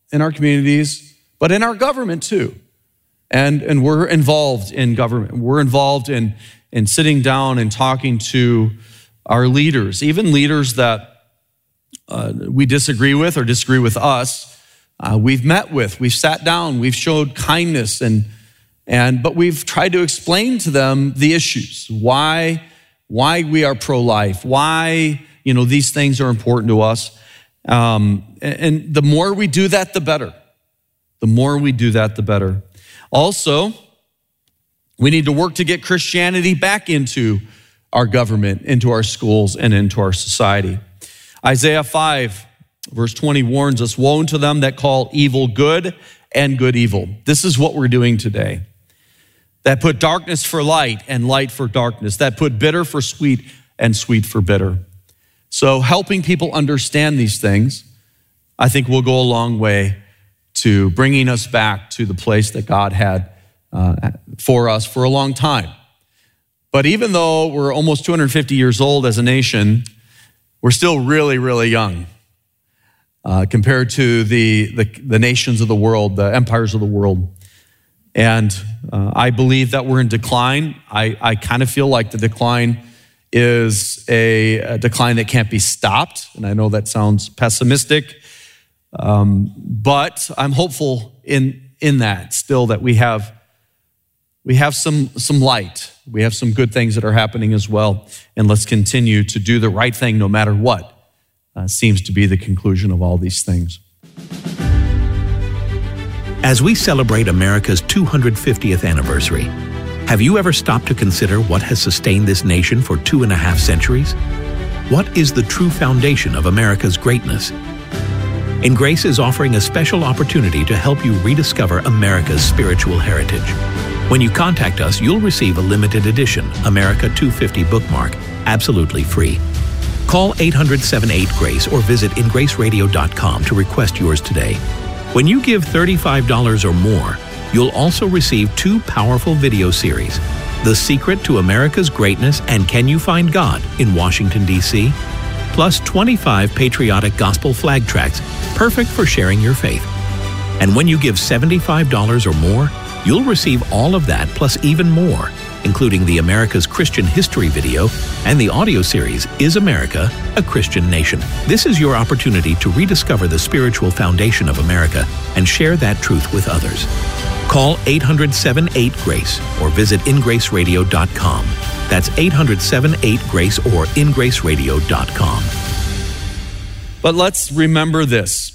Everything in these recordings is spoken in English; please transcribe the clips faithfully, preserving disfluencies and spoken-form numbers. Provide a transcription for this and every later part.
in our communities, but in our government too. And, and we're involved in government. We're involved in, in sitting down and talking to our leaders, even leaders that uh, we disagree with or disagree with us. Uh, we've met with, we've sat down, we've showed kindness, and, and but we've tried to explain to them the issues, why, why we are pro-life, why you know these things are important to us. Um, and, and the more we do that, the better. The more we do that, the better. Also, we need to work to get Christianity back into our government, into our schools, and into our society. Isaiah five, verse twenty warns us, woe unto them that call evil good and good evil. This is what we're doing today. That put darkness for light and light for darkness. That put bitter for sweet and sweet for bitter. So helping people understand these things, I think will go a long way to bringing us back to the place that God had uh, for us for a long time. But even though we're almost two hundred fifty years old as a nation, we're still really, really young uh, compared to the, the, the nations of the world, the empires of the world. And uh, I believe that we're in decline. I, I kind of feel like the decline is a, a decline that can't be stopped. And I know that sounds pessimistic, um, but I'm hopeful in, in that still that we have, we have some, some light. We have some good things that are happening as well. And let's continue to do the right thing no matter what uh, seems to be the conclusion of all these things. As we celebrate America's two hundred fiftieth anniversary, have you ever stopped to consider what has sustained this nation for two and a half centuries? What is the true foundation of America's greatness? In Grace is offering a special opportunity to help you rediscover America's spiritual heritage. When you contact us, you'll receive a limited edition America two fifty bookmark, absolutely free. Call eight hundred, seven eight, GRACE or visit in grace radio dot com to request yours today. When you give thirty-five dollars or more, you'll also receive two powerful video series, The Secret to America's Greatness and Can You Find God in Washington, D C, plus twenty-five patriotic gospel flag tracts, perfect for sharing your faith. And when you give seventy-five dollars or more, you'll receive all of that plus even more, including the America's Christian History video and the audio series, Is America a Christian Nation? This is your opportunity to rediscover the spiritual foundation of America and share that truth with others. Call eight hundred, seven eight, GRACE or visit in grace radio dot com. That's eight hundred, seven eight, GRACE or in grace radio dot com. But let's remember this.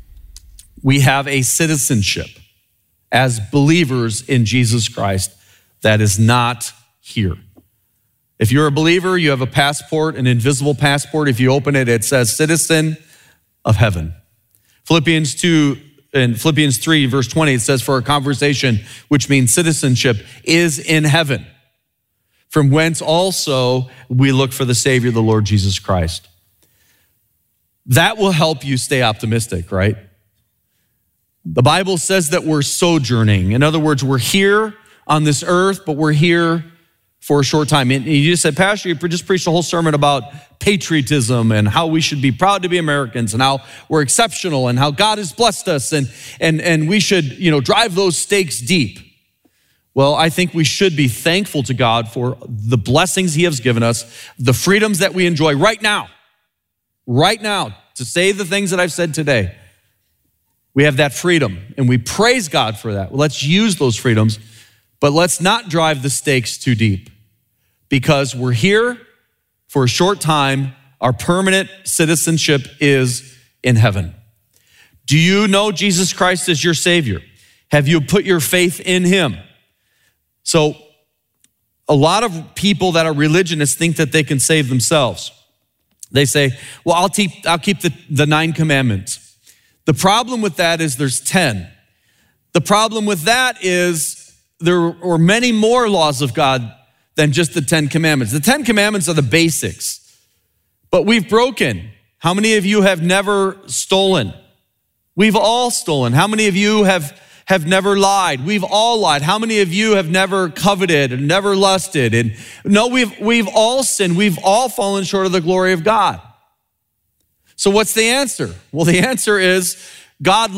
We have a citizenship as believers in Jesus Christ that is not here. If you're a believer, you have a passport, an invisible passport. If you open it, it says citizen of heaven. Philippians two in Philippians three, verse twenty, it says, for our conversation, which means citizenship, is in heaven, from whence also we look for the Savior, the Lord Jesus Christ. That will help you stay optimistic, right? The Bible says that we're sojourning. In other words, we're here on this earth, but we're here for a short time. And you just said, Pastor, you just preached a whole sermon about patriotism and how we should be proud to be Americans and how we're exceptional and how God has blessed us and, and, and we should, you know, drive those stakes deep. Well, I think we should be thankful to God for the blessings he has given us, the freedoms that we enjoy right now, right now, to say the things that I've said today. We have that freedom and we praise God for that. Well, let's use those freedoms, but let's not drive the stakes too deep because we're here for a short time. Our permanent citizenship is in heaven. Do you know Jesus Christ as your Savior? Have you put your faith in him? So a lot of people that are religionists think that they can save themselves. They say, well, I'll keep, I'll keep the, the nine commandments. The problem with that is there's ten. The problem with that is there are many more laws of God than just the Ten Commandments. The Ten Commandments are the basics, but we've broken. How many of you have never stolen? We've all stolen. How many of you have, have never lied? We've all lied. How many of you have never coveted and never lusted? And no, we've, we've all sinned. We've all fallen short of the glory of God. So what's the answer? Well, the answer is God